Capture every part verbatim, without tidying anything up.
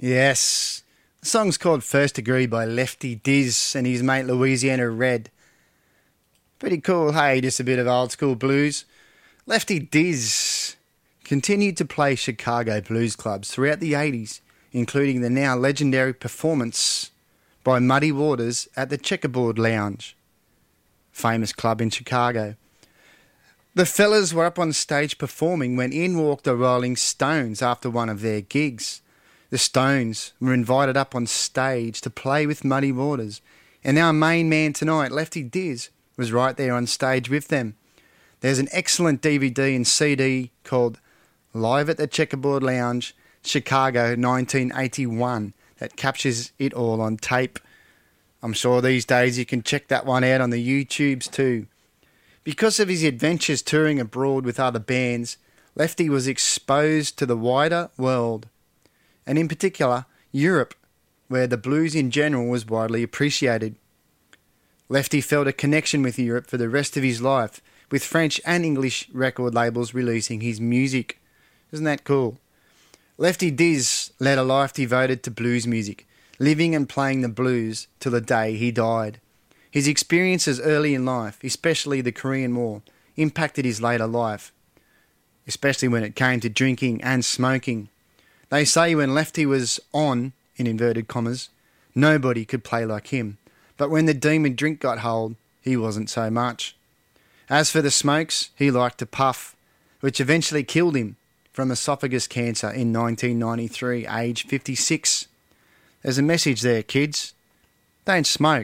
Yes. The song's called First Degree by Lefty Diz and his mate Louisiana Red. Pretty cool, hey, just a bit of old school blues. Lefty Diz continued to play Chicago blues clubs throughout the eighties, including the now legendary performance by Muddy Waters at the Checkerboard Lounge, famous club in Chicago. The fellas were up on stage performing when in walked the Rolling Stones after one of their gigs. The Stones were invited up on stage to play with Muddy Waters, and our main man tonight, Lefty Diz, was right there on stage with them. There's an excellent D V D and C D called Live at the Checkerboard Lounge, Chicago nineteen eighty-one, that captures it all on tape. I'm sure these days you can check that one out on the YouTubes too. Because of his adventures touring abroad with other bands, Lefty was exposed to the wider world, and in particular, Europe, where the blues in general was widely appreciated. Lefty felt a connection with Europe for the rest of his life, with French and English record labels releasing his music. Isn't that cool? Lefty Diz led a life devoted to blues music, living and playing the blues till the day he died. His experiences early in life, especially the Korean War, impacted his later life, especially when it came to drinking and smoking. They say when Lefty was on, in inverted commas, nobody could play like him. But when the demon drink got hold, he wasn't so much. As for the smokes, he liked to puff, which eventually killed him from esophagus cancer in nineteen ninety-three, aged fifty-six. There's a message there, kids. Don't smoke.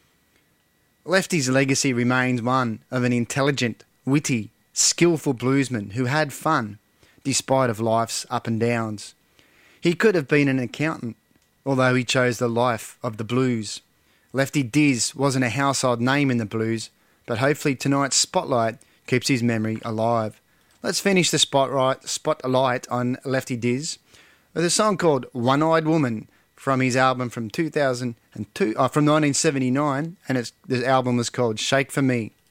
Lefty's legacy remains one of an intelligent, witty, skillful bluesman who had fun, despite of life's up and downs. He could have been an accountant, although he chose the life of the blues. Lefty Diz wasn't a household name in the blues, but hopefully tonight's spotlight keeps his memory alive. Let's finish the spotlight, spotlight on Lefty Diz with a song called One-Eyed Woman from his album from two thousand two, uh, from nineteen seventy-nine, and it's, the album was called Shake For Me.